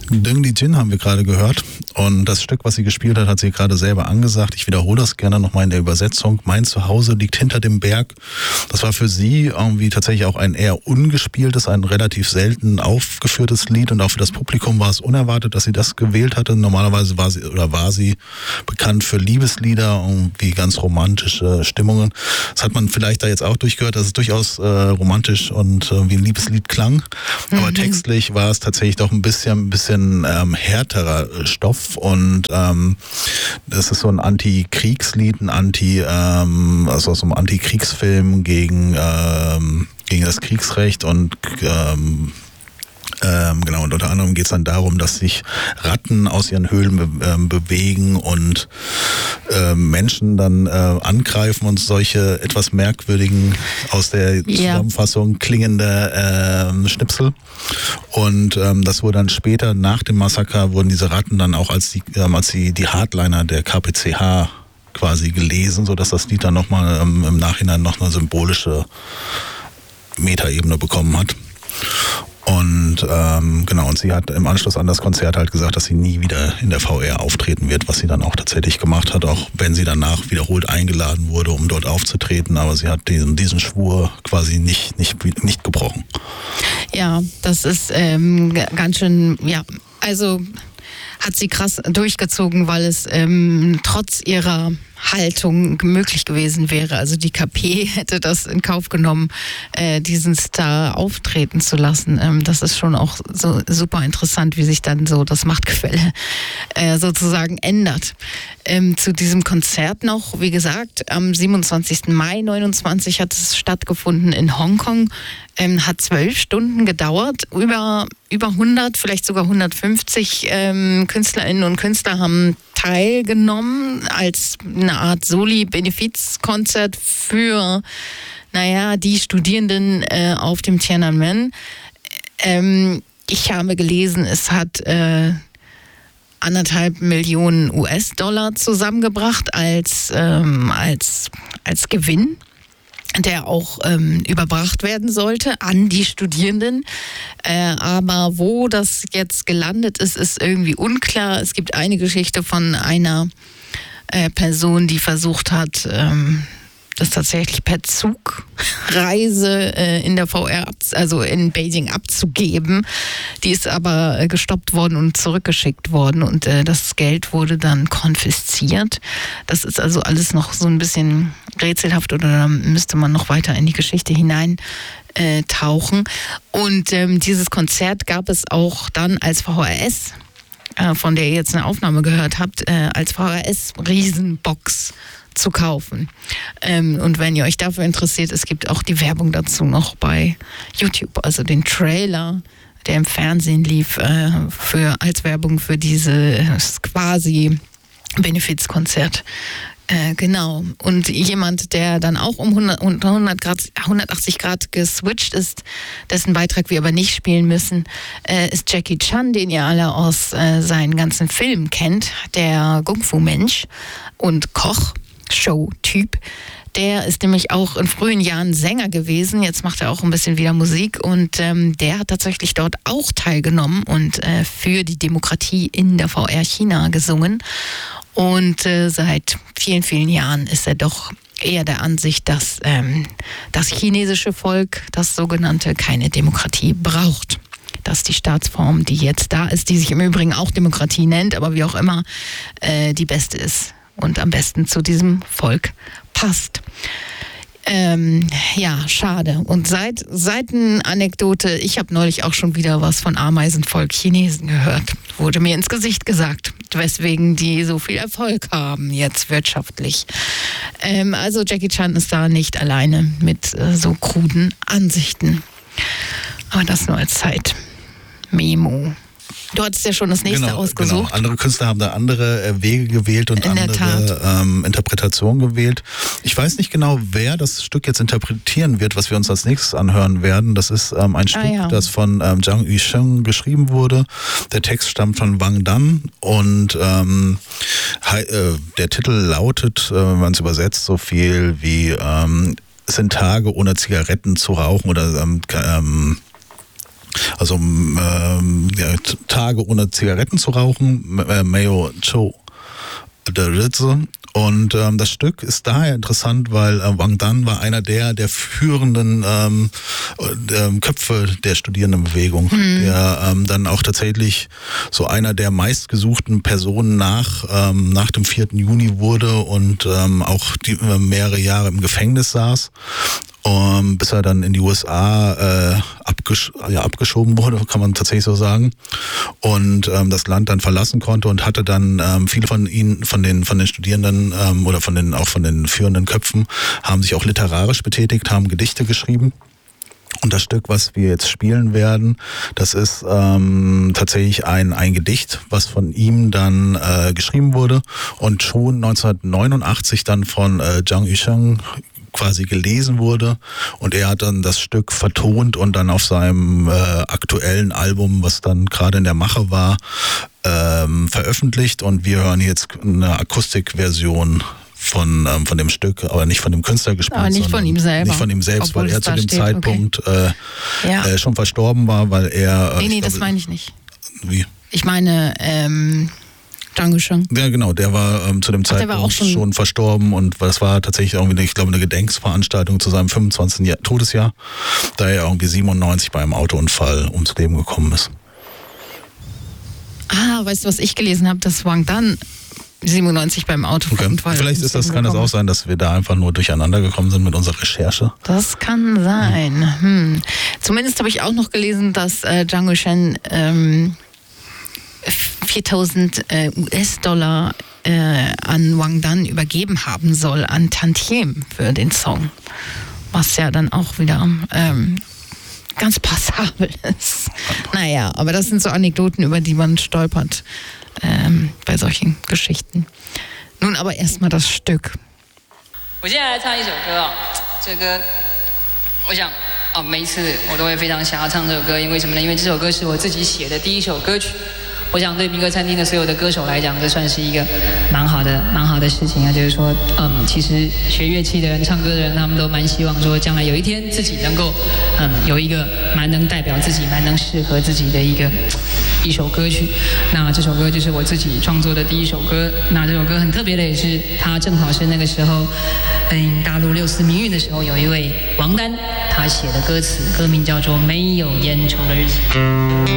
Deng Li Jin haben wir gerade gehört und das Stück, was sie gespielt hat, hat sie gerade selber angesagt. Ich wiederhole das gerne nochmal in der Übersetzung. Mein Zuhause liegt hinter dem Berg. Das war für sie irgendwie tatsächlich auch ein eher ungespieltes, ein relativ selten aufgeführtes Lied und auch für das Publikum war es unerwartet, dass sie das gewählt hatte. Normalerweise war sie bekannt für Liebeslieder und wie ganz romantische Stimmungen. Das hat man vielleicht da jetzt auch durchgehört, dass es durchaus romantisch und wie ein Liebeslied klang. Aber textlich war es tatsächlich doch ein bisschen härterer Stoff und das ist so ein Anti-Kriegslied, also so ein Anti-Kriegsfilm gegen das Kriegsrecht und genau, und unter anderem geht es dann darum, dass sich Ratten aus ihren Höhlen bewegen und Menschen dann angreifen und solche etwas merkwürdigen, aus der Zusammenfassung klingende Schnipsel. Und das wurde dann später, nach dem Massaker, wurden diese Ratten dann auch als die Hardliner der KPCH quasi gelesen, sodass das Lied dann nochmal im Nachhinein noch eine symbolische Metaebene bekommen hat. Und und sie hat im Anschluss an das Konzert halt gesagt, dass sie nie wieder in der VR auftreten wird, was sie dann auch tatsächlich gemacht hat, auch wenn sie danach wiederholt eingeladen wurde, um dort aufzutreten. Aber sie hat diesen Schwur quasi nicht gebrochen. Ja, das ist ganz schön, also hat sie krass durchgezogen, weil es trotz ihrer Haltung möglich gewesen wäre. Also die KP hätte das in Kauf genommen, diesen Star auftreten zu lassen. Das ist schon auch so super interessant, wie sich dann so das Machtgefälle sozusagen ändert. Zu diesem Konzert noch, wie gesagt, am 27. Mai 29 hat es stattgefunden in Hongkong. Hat 12 Stunden gedauert. Über 100, vielleicht sogar 150 Künstlerinnen und Künstler haben teilgenommen als eine Art Soli-Benefizkonzert für, die Studierenden auf dem Tiananmen. Ich habe gelesen, es hat 1,5 Millionen US-Dollar zusammengebracht als Gewinn, der auch überbracht werden sollte an die Studierenden. Aber wo das jetzt gelandet ist, ist irgendwie unklar. Es gibt eine Geschichte von einer Person, die versucht hat, das tatsächlich per Zugreise in der VR, also in Beijing abzugeben. Die ist aber gestoppt worden und zurückgeschickt worden und das Geld wurde dann konfisziert. Das ist also alles noch so ein bisschen rätselhaft oder da müsste man noch weiter in die Geschichte hinein tauchen. Und dieses Konzert gab es auch dann als VHS, von der ihr jetzt eine Aufnahme gehört habt, als VHS-Riesenbox zu kaufen. Und wenn ihr euch dafür interessiert, es gibt auch die Werbung dazu noch bei YouTube, also den Trailer, der im Fernsehen lief, als Werbung für dieses quasi Benefizkonzert. Genau. Und jemand, der dann auch um 180 Grad geswitcht ist, dessen Beitrag wir aber nicht spielen müssen, ist Jackie Chan, den ihr alle aus seinen ganzen Filmen kennt, der Kung-Fu-Mensch und Koch. Show-Typ. Der ist nämlich auch in frühen Jahren Sänger gewesen. Jetzt macht er auch ein bisschen wieder Musik und der hat tatsächlich dort auch teilgenommen und für die Demokratie in der VR China gesungen. Und seit vielen, vielen Jahren ist er doch eher der Ansicht, dass das chinesische Volk, das sogenannte, keine Demokratie braucht. Dass die Staatsform, die jetzt da ist, die sich im Übrigen auch Demokratie nennt, aber wie auch immer, die beste ist und am besten zu diesem Volk passt. Schade. Und Seitenanekdote, ich habe neulich auch schon wieder was von Ameisenvolk Chinesen gehört. Wurde mir ins Gesicht gesagt, weswegen die so viel Erfolg haben jetzt wirtschaftlich. Also Jackie Chan ist da nicht alleine mit so kruden Ansichten. Aber das nur als Zeit-Memo. Du hattest ja schon das nächste ausgesucht. Genau. Andere Künstler haben da andere Wege gewählt und andere Interpretationen gewählt. Ich weiß nicht genau, wer das Stück jetzt interpretieren wird, was wir uns als nächstes anhören werden. Das ist ein Stück, das von Zhang Yusheng geschrieben wurde. Der Text stammt von Wang Dan und der Titel lautet, wenn man es übersetzt, so viel wie es sind Tage ohne Zigaretten zu rauchen oder Also Tage ohne Zigaretten zu rauchen, Mayo Cho der Ritze. Und das Stück ist daher interessant, weil Wang Dan war einer der führenden Köpfe der Studierendenbewegung, der dann auch tatsächlich so einer der meistgesuchten Personen nach dem 4. Juni wurde und auch mehrere Jahre im Gefängnis saß. Bis er dann in die USA abgeschoben wurde, kann man tatsächlich so sagen, und das Land dann verlassen konnte und hatte dann viele von den Studierenden oder von den führenden Köpfen haben sich auch literarisch betätigt, haben Gedichte geschrieben. Und das Stück, was wir jetzt spielen werden, das ist tatsächlich ein Gedicht, was von ihm dann geschrieben wurde und schon 1989 dann von Zhang Yusheng quasi gelesen wurde, und er hat dann das Stück vertont und dann auf seinem aktuellen Album, was dann gerade in der Mache war, veröffentlicht, und wir hören jetzt eine Akustikversion von dem Stück, aber nicht von dem Künstler gespielt. Aber nicht von ihm selber. Nicht von ihm selbst, obwohl weil er zu dem Zeitpunkt schon verstorben war, weil er... Nee, das meine ich nicht. Wie? Ich meine, Zhang Yusheng. Ja, genau, der war zu dem Zeitpunkt schon verstorben, und das war tatsächlich irgendwie, ich glaube, eine Gedenkveranstaltung zu seinem 25. Todesjahr, da er irgendwie 97 bei einem Autounfall ums Leben gekommen ist. Ah, weißt du, was ich gelesen habe, dass Wang Dan 97 beim Autounfall. Okay. Vielleicht kann das auch sein, dass wir da einfach nur durcheinander gekommen sind mit unserer Recherche. Das kann sein. Zumindest habe ich auch noch gelesen, dass Zhang Yusheng 4.000 US-Dollar an Wang Dan übergeben haben soll, an Tantiem für den Song. Was ja dann auch wieder ganz passabel ist. Naja, aber das sind so Anekdoten, über die man stolpert bei solchen Geschichten. Nun aber erstmal das Stück. 我现在来唱一首歌哦，这歌我想每一次我都会非常想要唱这首歌，因为什么呢？因为这首歌是我自己写的第一首歌曲。我想对民歌餐厅的所有的歌手来讲，这算是一个蛮好的事情啊。就是说，其实学乐器的人、唱歌的人，他们都蛮希望说，将来有一天自己能够，有一个蛮能代表自己、蛮能适合自己的一首歌曲。那这首歌就是我自己创作的第一首歌。那这首歌很特别的也是，它正好是那个时候，大陆6·4民运的时候，有一位王丹他写的歌词，歌名叫做《没有烟抽的日子》。